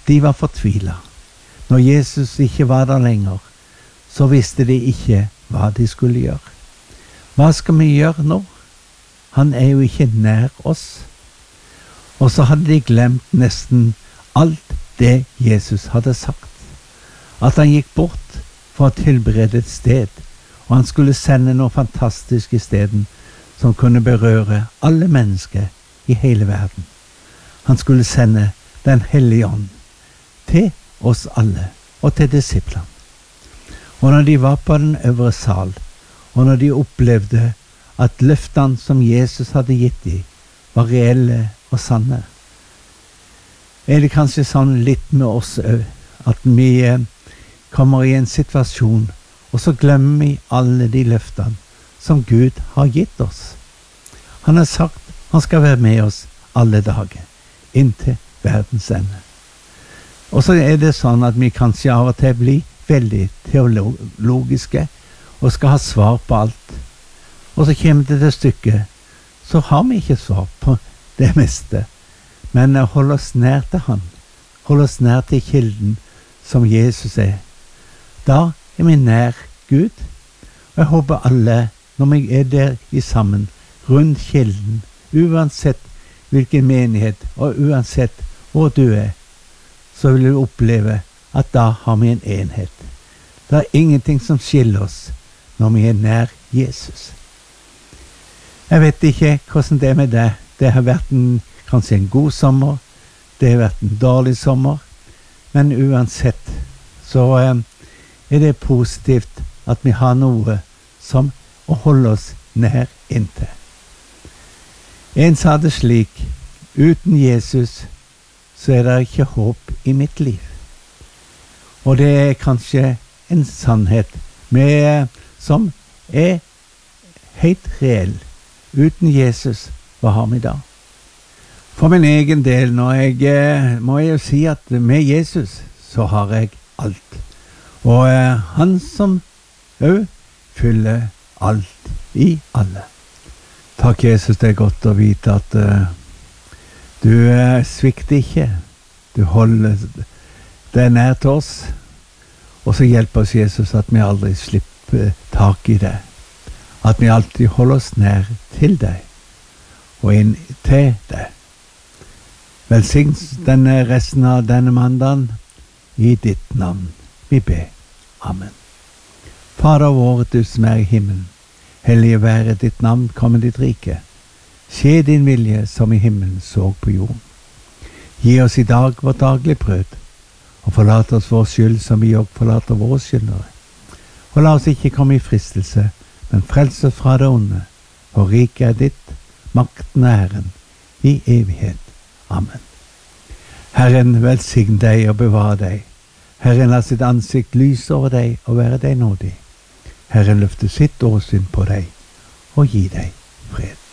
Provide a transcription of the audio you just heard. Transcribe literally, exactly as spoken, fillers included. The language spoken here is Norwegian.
De var fortvilet. Når Jesus ikke var der lenger, så visste de ikke hva de skulle gjøre. Hva skal vi gjøre nå? Han er jo ikke nær oss. Og så hadde de glemt nesten alt det Jesus hadde sagt. At han gikk bort for å tilberede et sted, og han skulle sende noe fantastisk i stedet som kunne berøre alle mennesker i hele verden. Han skulle sende Den hellige ånd til oss alle og til disiplene. Og når de var på den øvre sal, og når de opplevde at løftene som Jesus hadde gitt dem, var reelle og sanne, er det kanskje sånn litt med oss også, at vi kommer i en situasjon, og så glemmer vi alle de løftene som Gud har gitt oss. Han har sagt han skal være med oss alle dager, inntil verdens ende. Og så er det sånn at vi kanskje av og til blir veldig teologiske, og skal ha svar på alt. Og så kommer det til stykket, så har vi ikke svar på det meste. Men hold oss nær til han. Hold oss nær til kilden som Jesus er. Da er vi nær Gud. Og jeg håper alle, når vi er der i sammen, rundt kilden, uansett hvilken menighet, og uansett hvor du er, så vil du oppleve at da har vi en enhet. Det er ingenting som skiller oss når vi er nær Jesus. Jeg vet ikke hvordan det er med det. Det har vært en, kanskje en god sommer, det har vært en dårlig sommer, men uansett så eh, er det positivt at vi har noe som å holde oss nær inntil. En sa det slik: uten Jesus så er det ikke håp i mitt liv. Og det er kanskje en sannhet med, som er helt reell. Uten Jesus, hva har vi da? For min egen del, når jeg, må jeg jo si at med Jesus så har jeg alt. Og eh, han som jo fyller alt i alle. Takk Jesus, det er godt å vite at uh, du uh, svikter ikke. Du holder det nær til oss. Og så hjelper oss Jesus at vi aldri slipper tak i det. At vi alltid holder oss nær til deg. Og inn til deg. Velsign denne resten av denne mandagen i ditt navn. Vi ber. Amen. Fader vår, du som er i himmelen. Hellige være ditt navn, komme ditt rike. Skje din vilje som i himmelen så på jorden. Gi oss i dag vårt daglige brød, og forlat oss vår skyld som vi også forlater våre skyldnere. Og la oss ikke komme i fristelse, men frels oss fra det onde, for riket er ditt, makten og æren, i evighet. Amen. Herren velsign deg og bevare deg. Herren la sitt ansikt lyse over deg og være deg nådig. Herren løfter sitt åsyn på deg og gi deg fred.